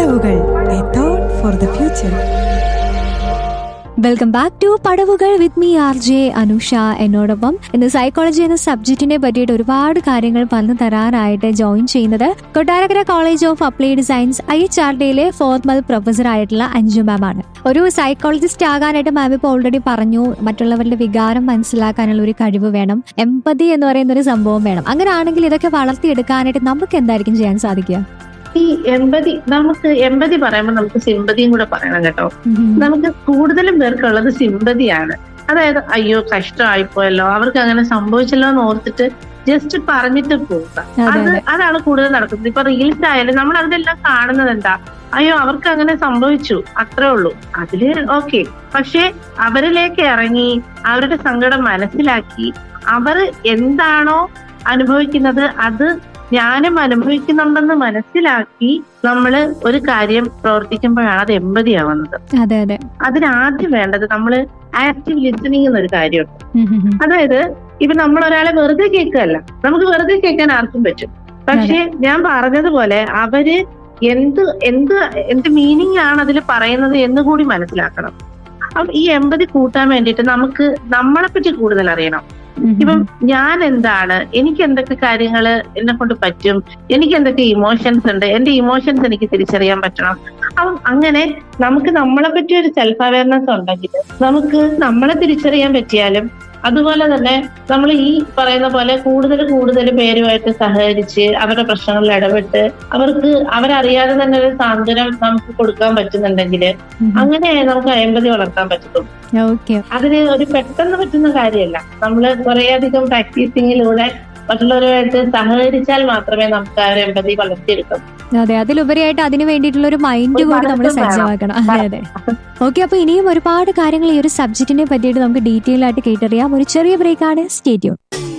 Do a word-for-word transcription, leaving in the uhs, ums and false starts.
പടവുകൾ, a thought for the future. Welcome back to പടവുകൾ with me R J Anusha. എന്നോടൊപ്പം ഇന്ന് സൈക്കോളജി എന്ന സബ്ജക്റ്റിനെ പറ്റിയിട്ട് ഒരുപാട് കാര്യങ്ങൾ പറഞ്ഞു തരാനായിട്ട് ജോയിൻ ചെയ്യുന്നത് Kottarakkara college of applied science I H R ഡിയിലെ formal professor ആയിട്ടുള്ള അഞ്ജു മാം ആണ്. ഒരു സൈക്കോളജിസ്റ്റ് ആകാനായിട്ട് മാം ഇപ്പോൾ ഓൾറെഡി പറഞ്ഞു, മറ്റുള്ളവരുടെ വികാരം മനസ്സിലാക്കാനുള്ള ഒരു കഴിവ് വേണം, എംപതി എന്ന് പറയുന്ന ഒരു സംഭവം വേണം. അങ്ങനെയാണെങ്കിൽ ഇതൊക്കെ വളർത്തിയെടുക്കാനായിട്ട് നമുക്ക് എന്തായിരിക്കും ചെയ്യാൻ സാധിക്കുക? ഈ എമ്പതി, നമുക്ക് എമ്പതി പറയുമ്പോൾ നമുക്ക് സിമ്പതിയും കൂടെ പറയണം കേട്ടോ. നമുക്ക് കൂടുതലും പേർക്കുള്ളത് സിമ്പതിയാണ്. അതായത് അയ്യോ കഷ്ടമായിപ്പോയല്ലോ, അവർക്ക് അങ്ങനെ സംഭവിച്ചല്ലോ എന്ന് ഓർത്തിട്ട് ജസ്റ്റ് പറഞ്ഞിട്ട് പോവുക. അത് അതാണ് കൂടുതൽ നടക്കുന്നത്. ഇപ്പൊ റീൽസ് ആയാലും നമ്മൾ അതിലെല്ലാം കാണുന്നത് എന്താ, അയ്യോ അവർക്ക് അങ്ങനെ സംഭവിച്ചു, അത്രേ ഉള്ളൂ. അതില് ഓക്കെ. പക്ഷെ അവരിലേക്ക് ഇറങ്ങി അവരുടെ സങ്കടം മനസ്സിലാക്കി അവർ എന്താണോ അനുഭവിക്കുന്നത് അത് ഞാനും അനുഭവിക്കുന്നുണ്ടെന്ന് മനസ്സിലാക്കി നമ്മള് ഒരു കാര്യം പ്രവർത്തിക്കുമ്പോഴാണ് അത് എമ്പതിയാവുന്നത്. അതെ അതെ. അതിനാദ്യം വേണ്ടത് നമ്മള് ആക്റ്റീവ് ലിസണിങ് എന്നൊരു കാര്യമുണ്ട്. അതായത് ഇപ്പൊ നമ്മൾ ഒരാളെ വെറുതെ കേൾക്കുകയല്ല, നമുക്ക് വെറുതെ കേൾക്കാൻ ആർക്കും പറ്റും. പക്ഷെ ഞാൻ പറഞ്ഞതുപോലെ അവര് എന്ത് എന്ത് എന്ത് മീനിങ് ആണ് അതിൽ പറയുന്നത് എന്ന് കൂടി മനസ്സിലാക്കണം. അപ്പം ഈ എമ്പതി കൂട്ടാൻ വേണ്ടിയിട്ട് നമുക്ക് നമ്മളെ പറ്റി കൂടുതൽ അറിയണം. ഇപ്പം ഞാൻ എന്താണ്, എനിക്ക് എന്തൊക്കെ കാര്യങ്ങള് എന്നെ കൊണ്ട് പറ്റും, എനിക്ക് എന്തൊക്കെ ഇമോഷൻസ് ഉണ്ട്, എന്റെ ഇമോഷൻസ് എനിക്ക് തിരിച്ചറിയാൻ പറ്റണം. അപ്പം അങ്ങനെ നമുക്ക് നമ്മളെ പറ്റി ഒരു സെൽഫ് അവയർനെസ് ഉണ്ടെങ്കിൽ നമുക്ക് നമ്മളെ തിരിച്ചറിയാൻ പറ്റിയാലും അതുപോലെ തന്നെ നമ്മൾ ഈ പറയുന്ന പോലെ കൂടുതൽ കൂടുതൽ പേരുമായിട്ട് സഹകരിച്ച് അവരുടെ പ്രശ്നങ്ങളിൽ ഇടപെട്ട് അവർക്ക് അവരറിയാതെ തന്നെ ഒരു സാന്ത്വനം നമുക്ക് കൊടുക്കാൻ പറ്റുന്നുണ്ടെങ്കിൽ അങ്ങനെ നമുക്ക് എമ്പതി വളർത്താൻ പറ്റും. അതിന് ഒരു പെട്ടെന്ന് പറ്റുന്ന കാര്യമല്ല. നമ്മള് കുറേയധികം പ്രാക്ടീസിങ്ങിലൂടെ മറ്റുള്ളവരുമായിട്ട് സഹകരിച്ചാൽ മാത്രമേ നമുക്ക് ആ ഒരു എമ്പതി വളർത്തിയെടുക്കാം. അതെ, അതിലുപരിയായിട്ട് അതിന് വേണ്ടിയിട്ടുള്ള ഒരു മൈൻഡ് കൂടി നമ്മൾ സജ്ജമാക്കണം. അതെ അതെ. ഓക്കെ, അപ്പൊ ഇനിയും ഒരുപാട് കാര്യങ്ങൾ ഈ ഒരു സബ്ജക്റ്റിനെ പറ്റിയിട്ട് നമുക്ക് ഡീറ്റെയിൽ ആയിട്ട് കേട്ടറിയാം. ഒരു ചെറിയ ബ്രേക്കാണ്. Stay tune.